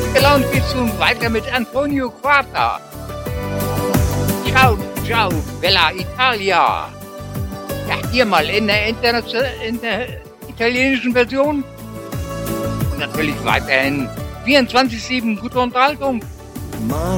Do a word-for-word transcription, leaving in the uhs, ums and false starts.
gelaunt geht's nun weiter mit Antonio Quarta. Ciao, ciao, Bella Italia. Ja, hier mal in der, Internation- in der italienischen Version. Und natürlich weiterhin vierundzwanzig sieben gute Unterhaltung. Mare